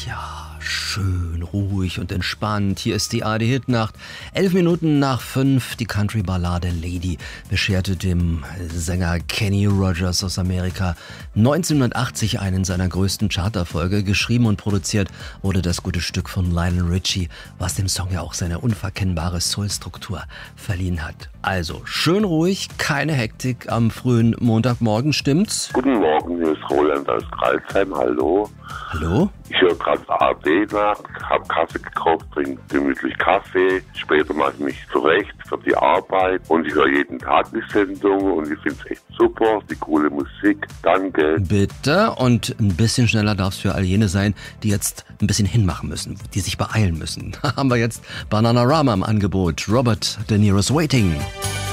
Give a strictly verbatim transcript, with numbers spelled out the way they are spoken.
Ja, schön ruhig und entspannt. Hier ist die A R D-Hitnacht. Elf Minuten nach fünf. Die Country-Ballade Lady bescherte dem Sänger Kenny Rogers aus Amerika neunzehnhundertachtzig einen seiner größten Charterfolge. Geschrieben und produziert wurde das gute Stück von Lionel Richie, was dem Song ja auch seine unverkennbare Soul-Struktur verliehen hat. Also, schön ruhig, keine Hektik am frühen Montagmorgen, stimmt's? Guten Morgen, hier ist Roland aus Kreilsheim, hallo. Hallo? Ich höre gerade A R D nach, habe Kaffee gekauft, trinke gemütlich Kaffee. Später mache ich mich zurecht für die Arbeit und ich höre jeden Tag die Sendung und ich finde es echt super, die coole Musik. Danke. Bitte, und ein bisschen schneller darf es für all jene sein, die jetzt ein bisschen hinmachen müssen, die sich beeilen müssen. Da haben wir jetzt Bananarama im Angebot. Robert De Niro's Waiting.